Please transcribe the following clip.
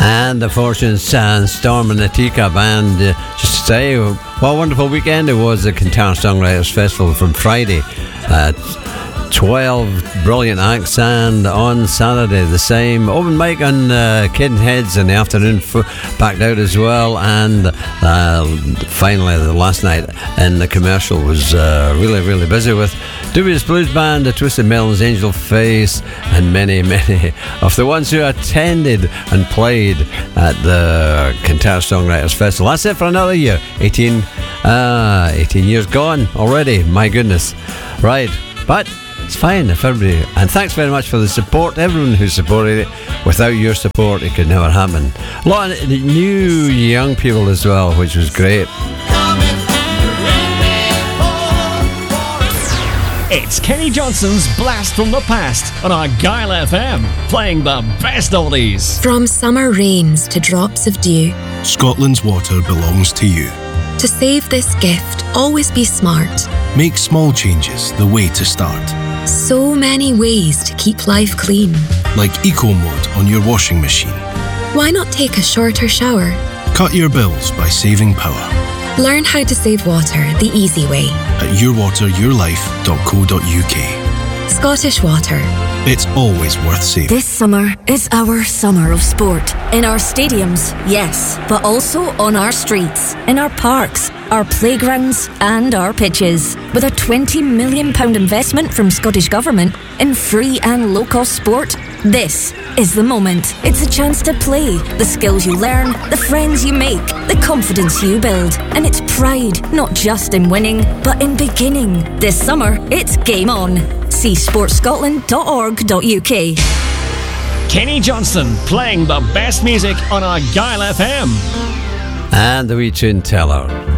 and the Fortune Storm and the Teacup. And just to say, what a wonderful weekend it was at Kintyre Songwriters Festival from Friday. 12 brilliant acts, and on Saturday the same open mic on Cadenheads in the afternoon, backed out as well. And finally the last night in the Commercial was really busy with Dubious Blues Band, the Twisted Melons, Angel Face, and many of the ones who attended and played at the Kintyre Songwriters Festival. That's it for another year. 18 years gone already, my goodness. Right, but it's fine if everybody, and thanks very much for the support, everyone who supported it. Without your support it could never happen. A lot of new young people as well, which was great. It's Kenny Johnson's Blast from the Past on Argyle FM, playing the best oldies. From summer rains to drops of dew, Scotland's water belongs to you. to save this gift, always be smart. Make small changes the way to start. So many ways to keep life clean. Like Eco Mode on your washing machine. Why not take a shorter shower? Cut your bills by saving power. Learn how to save water the easy way. At yourwateryourlife.co.uk. Scottish Water. It's always worth saving. This summer is our summer of sport. In our stadiums, yes, but also on our streets, in our parks, our playgrounds and our pitches. With a £20 million investment from Scottish Government in free and low-cost sport, this is the moment. It's a chance to play, the skills you learn, the friends you make, the confidence you build. And it's pride, not just in winning, but in beginning. This summer, it's game on. See sportscotland.org.uk. Kenny Johnson playing the best music on Argyle FM. And the wee tune teller.